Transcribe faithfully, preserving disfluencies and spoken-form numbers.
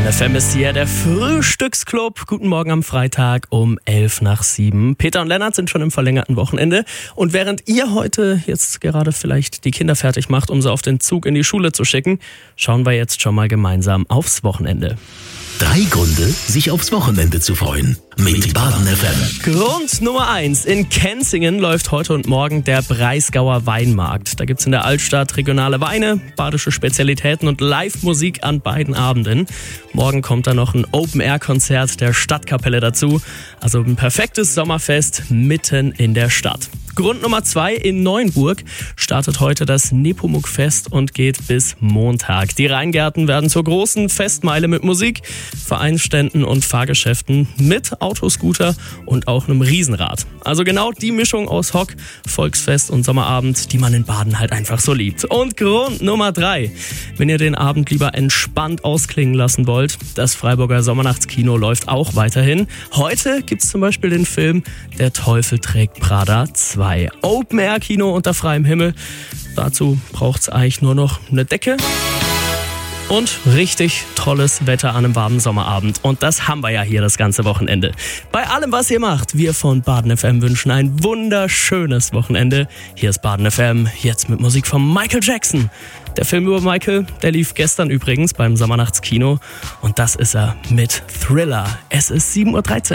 F M ist hier der Frühstücksclub. Guten Morgen am Freitag um elf nach sieben. Peter und Lennart sind schon im verlängerten Wochenende. Und während ihr heute jetzt gerade vielleicht die Kinder fertig macht, um sie auf den Zug in die Schule zu schicken, schauen wir jetzt schon mal gemeinsam aufs Wochenende. Drei Gründe, sich aufs Wochenende zu freuen. Mit Baden F M. Grund Nummer eins. In Kenzingen läuft heute und morgen der Breisgauer Weinmarkt. Da gibt's in der Altstadt regionale Weine, badische Spezialitäten und Live-Musik an beiden Abenden. Morgen kommt da noch ein Open-Air-Konzert der Stadtkapelle dazu. Also ein perfektes Sommerfest mitten in der Stadt. Grund Nummer zwei. In Neuenburg startet heute das Nepomuk-Fest und geht bis Montag. Die Rheingärten werden zur großen Festmeile mit Musik, Vereinsständen und Fahrgeschäften mit Autoscooter und auch einem Riesenrad. Also genau die Mischung aus Hock, Volksfest und Sommerabend, die man in Baden halt einfach so liebt. Und Grund Nummer drei. Wenn ihr den Abend lieber entspannt ausklingen lassen wollt, das Freiburger Sommernachtskino läuft auch weiterhin. Heute gibt's zum Beispiel den Film Der Teufel trägt Prada zwei. Open-Air-Kino unter freiem Himmel. Dazu braucht's eigentlich nur noch eine Decke und richtig tolles Wetter an einem warmen Sommerabend. Und das haben wir ja hier das ganze Wochenende. Bei allem, was ihr macht, wir von Baden F M wünschen ein wunderschönes Wochenende. Hier ist Baden F M, jetzt mit Musik von Michael Jackson. Der Film über Michael, der lief gestern übrigens beim Sommernachtskino. Und das ist er mit Thriller. Es ist sieben Uhr dreizehn.